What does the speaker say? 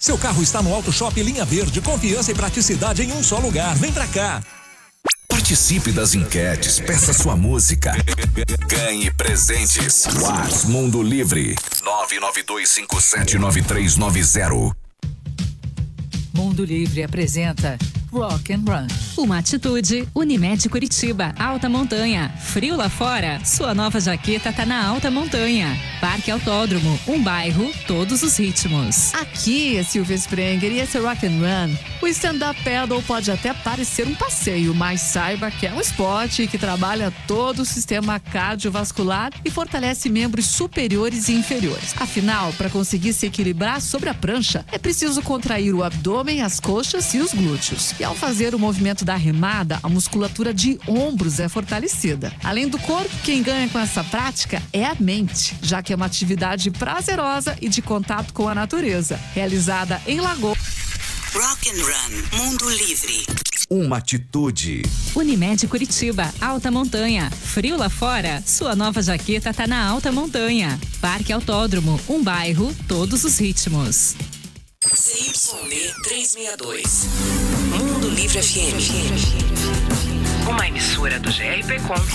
Seu carro está no Auto Shop Linha Verde, confiança e praticidade em um só lugar. Vem pra cá. Participe das enquetes, peça sua música, ganhe presentes. Whats Mundo Livre 992579390. Mundo Livre apresenta Rock and Run. Uma atitude, Unimed Curitiba, Alta Montanha. Frio lá fora? Sua nova jaqueta tá na Alta Montanha. Parque Autódromo, um bairro, todos os ritmos. Aqui é Silvia Sprenger e esse é Rock and Run. O stand-up paddle pode até parecer um passeio, mas saiba que é um esporte que trabalha todo o sistema cardiovascular e fortalece membros superiores e inferiores. Afinal, para conseguir se equilibrar sobre a prancha, é preciso contrair o abdômen, as coxas e os glúteos. E ao fazer o movimento da remada, a musculatura de ombros é fortalecida. Além do corpo, quem ganha com essa prática é a mente, já que é uma atividade prazerosa e de contato com a natureza, realizada em Lagoa. Rock and Run, Mundo Livre. Uma atitude. Unimed Curitiba, Alta Montanha. Frio lá fora? Sua nova jaqueta tá na Alta Montanha. Parque Autódromo, um bairro, todos os ritmos. CYB 362. Mundo Livre FM. Uma emissora do GRP Com